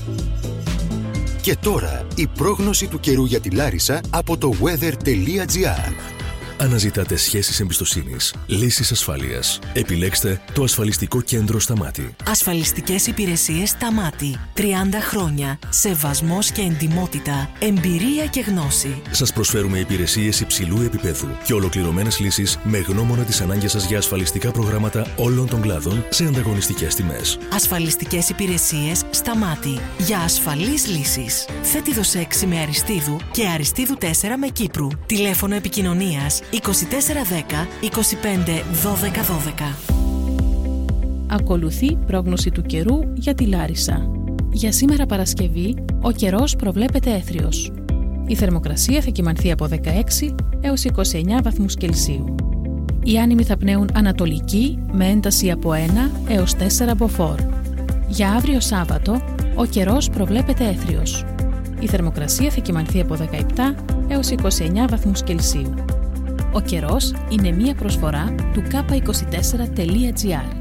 Και τώρα η πρόγνωση του καιρού για τη Λάρισα από το weather.gr. Αναζητάτε σχέσεις εμπιστοσύνης, λύσεις ασφάλειας. Επιλέξτε το ασφαλιστικό κέντρο Σταμάτη. Ασφαλιστικές υπηρεσίες Σταμάτη. 30 χρόνια. Σεβασμός και εντιμότητα. Εμπειρία και γνώση. Σας προσφέρουμε υπηρεσίες υψηλού επίπεδου και ολοκληρωμένες λύσεις με γνώμονα τις ανάγκες σας για ασφαλιστικά προγράμματα όλων των κλάδων σε ανταγωνιστικές τιμές. Ασφαλιστικές υπηρεσίες Σταμάτη. Για ασφαλείς λύσεις. Θέτιδος 6 με Αριστείδου και Αριστείδου 4 με Κύπρου. Τηλέφωνο επικοινωνίας 2410 25 12 12. Ακολουθεί πρόγνωση του καιρού για τη Λάρισα. Για σήμερα Παρασκευή, ο καιρός προβλέπεται έθριος. Η θερμοκρασία θα κυμανθεί από 16 έως 29 βαθμούς Κελσίου. Οι άνεμοι θα πνέουν ανατολική με ένταση από 1 έως 4 μποφόρ. Για αύριο Σάββατο, ο καιρός προβλέπεται έθριος. Η θερμοκρασία θα κυμανθεί από 17 έως 29 βαθμούς Κελσίου. Ο καιρός είναι μία προσφορά του k24.gr.